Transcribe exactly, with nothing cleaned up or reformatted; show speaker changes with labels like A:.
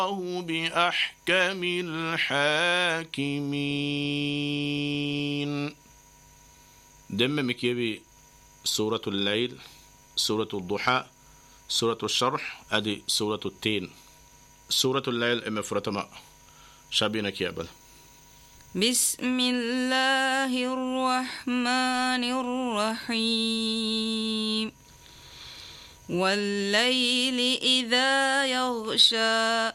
A: بأحكم الحاكمين. دم مكيبي سورة الليل، سورة الضحى، سورة الشرح، أدي سورة التين. سورة الليل إما فرتما شابينا كيابل.
B: بسم الله الرحمن الرحيم. والليل إذا يغشى